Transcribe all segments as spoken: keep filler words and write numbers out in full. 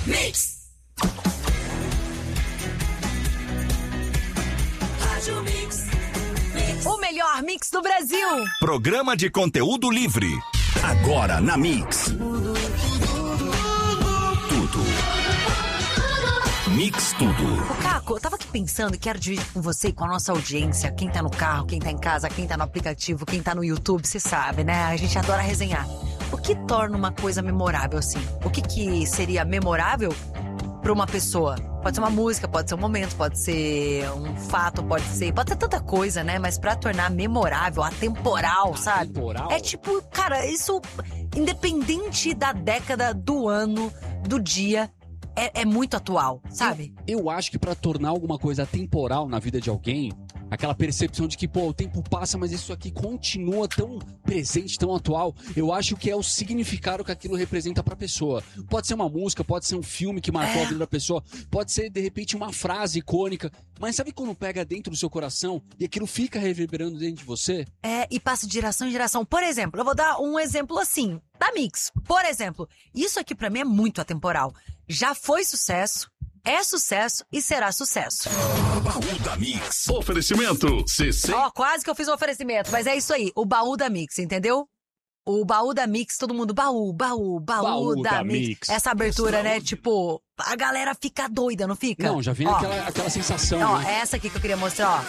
Mix. Rádio Mix. Mix. O melhor mix do Brasil. Programa de conteúdo livre. Agora na Mix. Tudo. Mix tudo. Ô, Caco, eu tava aqui pensando e quero dividir com você e com a nossa audiência. Quem tá no carro, quem tá em casa, quem tá no aplicativo, quem tá no YouTube, você sabe, né? A gente adora resenhar. O que torna uma coisa memorável, assim? O que que seria memorável pra uma pessoa? Pode ser uma música, pode ser um momento, pode ser um fato, pode ser... Pode ser tanta coisa, né? Mas pra tornar memorável, atemporal, sabe? Atemporal? É tipo, cara, isso... Independente da década, do ano, do dia... É, é muito atual, sabe? Eu, eu acho que pra tornar alguma coisa atemporal na vida de alguém, aquela percepção de que, pô, o tempo passa, mas isso aqui continua tão presente, tão atual, eu acho que é o significado que aquilo representa pra pessoa. Pode ser uma música, pode ser um filme que marcou É. a vida da pessoa, pode ser, de repente, uma frase icônica, mas sabe quando pega dentro do seu coração e aquilo fica reverberando dentro de você? É, e passa de geração em geração. Por exemplo, eu vou dar um exemplo assim, da Mix. Por exemplo, isso aqui pra mim é muito atemporal. Já foi sucesso, é sucesso e será sucesso. Baú da Mix. Oferecimento C C. Ó, quase que eu fiz um oferecimento, mas é isso aí, o baú da Mix, entendeu? O baú da Mix, todo mundo, baú, baú, baú, Baú da, da mix. Mix. Essa abertura, né, tipo, a galera fica doida, não fica? Não, já vem Ó, aquela, aquela sensação, Ó, né? essa aqui que eu queria mostrar, ó.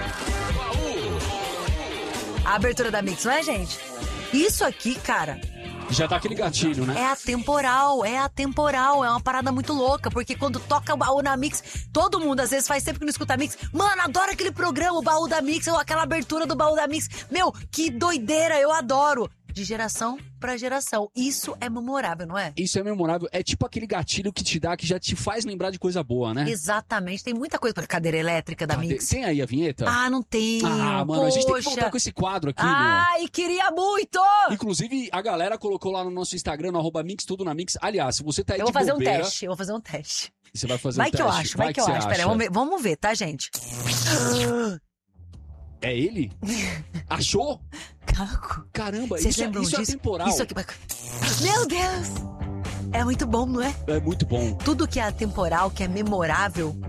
A abertura da Mix, não é, gente? Isso aqui, cara, Já tá aquele gatilho, né? é atemporal, é atemporal, é uma parada muito louca, porque quando toca o baú na Mix, todo mundo, às vezes, faz tempo que não escuta a Mix, mano, adoro aquele programa, o baú da Mix, ou aquela abertura do baú da Mix, meu, que doideira, eu adoro. De geração pra geração, isso é memorável, não é? Isso é memorável. É tipo aquele gatilho que te dá, que já te faz lembrar de coisa boa, né? Exatamente, tem muita coisa, cadeira elétrica da Cadê? Mix. Tem aí a vinheta? Ah, não tem. Ah, mano, a gente tem que Poxa. voltar com esse quadro aqui, meu. Ai, queria muito! Inclusive, a galera colocou lá no nosso Instagram, no arroba Mix, tudo na Mix. Aliás, se você tá aí Eu vou de fazer um bobeira, teste, eu vou fazer um teste. você vai fazer Vai um que teste. eu acho, vai que eu você acho. Pera aí, acha. vamos ver, vamos ver, tá, gente? É ele? Achou? Caco. Caramba, Vocês isso, é, lembram isso é disso? temporal. Isso aqui. Meu Deus! É muito bom, não é? É muito bom. Tudo que é atemporal, que é memorável,